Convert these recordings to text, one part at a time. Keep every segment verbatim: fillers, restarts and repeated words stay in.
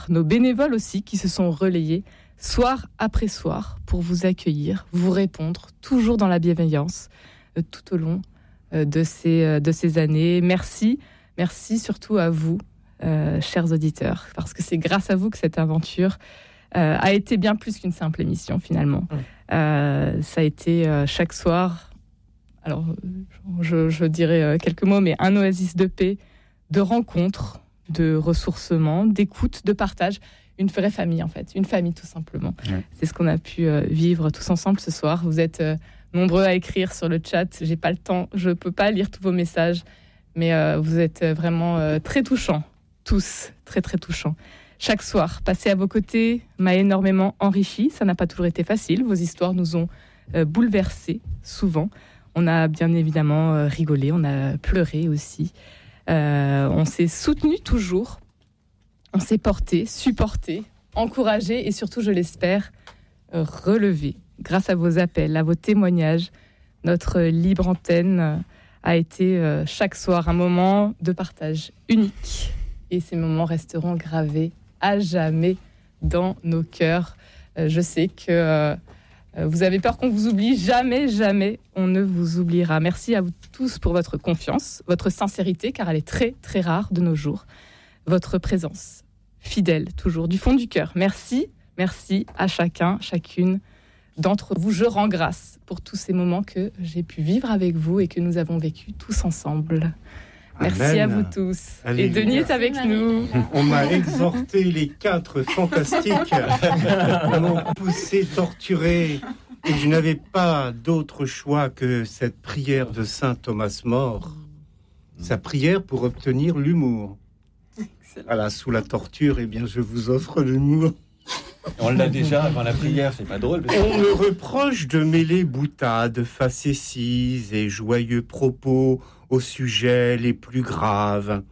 nos bénévoles aussi qui se sont relayés soir après soir pour vous accueillir, vous répondre, toujours dans la bienveillance, euh, tout au long euh, de, ces, euh, de ces années. Merci, merci surtout à vous, euh, chers auditeurs, parce que c'est grâce à vous que cette aventure euh, a été bien plus qu'une simple émission finalement. Mmh. Euh, ça a été euh, chaque soir, alors je, je dirais euh, quelques mots, mais un oasis de paix, de rencontres, de ressourcement, d'écoute, de partage. Une vraie famille, en fait. Une famille, tout simplement. Ouais. C'est ce qu'on a pu euh, vivre tous ensemble ce soir. Vous êtes euh, nombreux à écrire sur le chat. J'ai pas le temps. Je peux pas lire tous vos messages. Mais euh, vous êtes vraiment euh, très touchants. Tous. Très, très touchants. Chaque soir, passer à vos côtés m'a énormément enrichi. Ça n'a pas toujours été facile. Vos histoires nous ont euh, bouleversés, souvent. On a bien évidemment euh, rigolé. On a pleuré aussi. Euh, on s'est soutenus toujours. On s'est porté, supporté, encouragé et surtout, je l'espère, relevé. Grâce à vos appels, à vos témoignages, notre libre antenne a été chaque soir un moment de partage unique. Et ces moments resteront gravés à jamais dans nos cœurs. Je sais que vous avez peur qu'on vous oublie. Jamais, jamais, on ne vous oubliera. Merci à vous tous pour votre confiance, votre sincérité, car elle est très, très rare de nos jours. Votre présence, fidèle, toujours, du fond du cœur. Merci, merci à chacun, chacune d'entre vous. Je rends grâce pour tous ces moments que j'ai pu vivre avec vous et que nous avons vécu tous ensemble. Merci Amen. À vous tous. Alléluia. Et Denis est avec Merci, nous. On m'a exhorté les quatre fantastiques. On m'a poussé, torturé. Et je n'avais pas d'autre choix que cette prière de saint Thomas More. Sa prière pour obtenir l'humour. Voilà, sous la torture, eh bien, je vous offre l'humour. On l'a déjà avant la prière, c'est pas drôle. Parce que... On me reproche de mêler boutades, facéties et joyeux propos aux sujets les plus graves.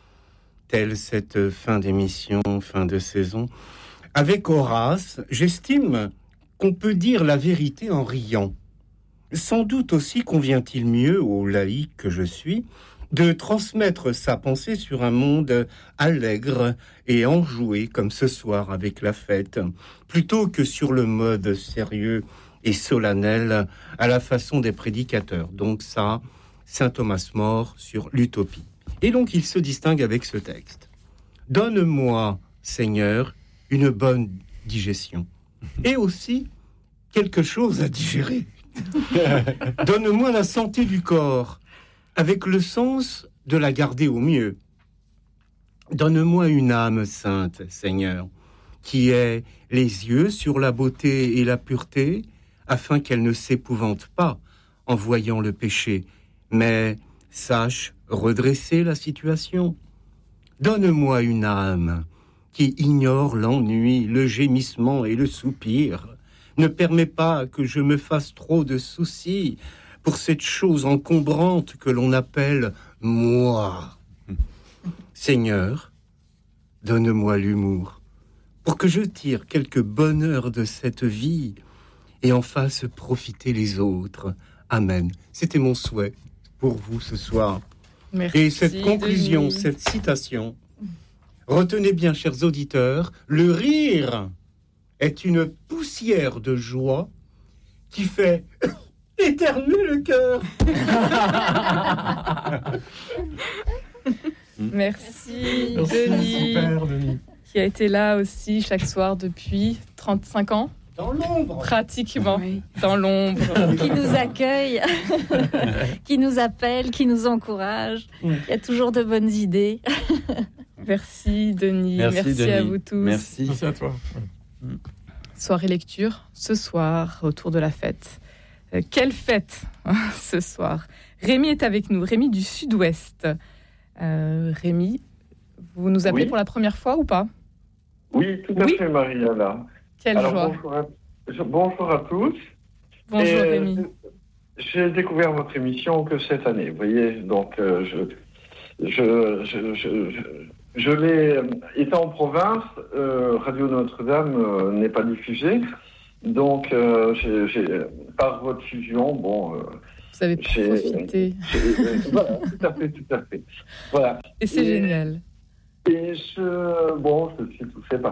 Telle cette fin d'émission, fin de saison. Avec Horace, j'estime qu'on peut dire la vérité en riant. Sans doute aussi convient-il mieux au laïc que je suis de transmettre sa pensée sur un monde allègre et enjoué comme ce soir avec la fête, plutôt que sur le mode sérieux et solennel à la façon des prédicateurs. Donc ça, saint Thomas More sur l'utopie. Et donc il se distingue avec ce texte. « Donne-moi, Seigneur, une bonne digestion et aussi quelque chose à digérer. Donne-moi la santé du corps, avec le sens de la garder au mieux. Donne-moi une âme sainte, Seigneur, qui ait les yeux sur la beauté et la pureté, afin qu'elle ne s'épouvante pas en voyant le péché, mais sache redresser la situation. Donne-moi une âme qui ignore l'ennui, le gémissement et le soupir. Ne permets pas que je me fasse trop de soucis pour cette chose encombrante que l'on appelle moi. Seigneur, donne-moi l'humour pour que je tire quelque bonheur de cette vie et en fasse profiter les autres. Amen. C'était mon souhait pour vous ce soir. Merci, et cette conclusion, Denis. Cette citation, retenez bien, chers auditeurs, le rire est une poussière de joie qui fait éternuer le cœur. Merci, Merci, Denis, super, Denis, qui a été là aussi chaque soir depuis trente-cinq ans. Dans l'ombre. Pratiquement, Oui. dans l'ombre. Qui nous accueille, qui nous appelle, qui nous encourage. Il y a toujours de bonnes idées. Merci, Denis. Merci, Merci Denis. à vous tous. Merci. merci à toi. Soirée lecture, ce soir, autour de la fête. Euh, quelle fête, hein, ce soir. Rémi est avec nous, Rémi du Sud-Ouest. Euh, Rémi, vous nous appelez Oui. pour la première fois ou pas? Oui, tout à Oui. fait, Mariana. Quelle Alors, joie. bonjour à, je- bonjour à tous. Bonjour, Et, Rémi. euh, J'ai découvert votre émission que cette année, vous voyez. Donc, euh, je, je, je, je, je, je l'ai... Étant en province, euh, Radio Notre-Dame euh, n'est pas diffusée. Donc, euh, j'ai, j'ai, par votre fusion, bon... Euh, Vous avez j'ai- profité. j'ai- euh, voilà, tout à fait, tout à fait. Voilà. Et c'est Et- génial. Et je, bon, je suis touché par